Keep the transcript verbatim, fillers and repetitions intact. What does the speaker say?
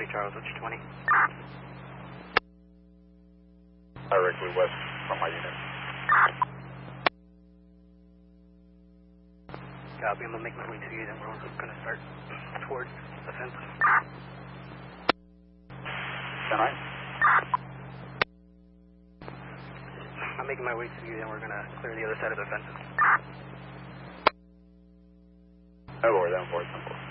Charlie Charles, what's your twenty? Directly west from my unit. Copy, I'm gonna make my way to you, then we're also gonna start towards the fence. Can I? I'm making my way to you, then we're gonna clear the other side of the fences. ten four, ten four, ten four.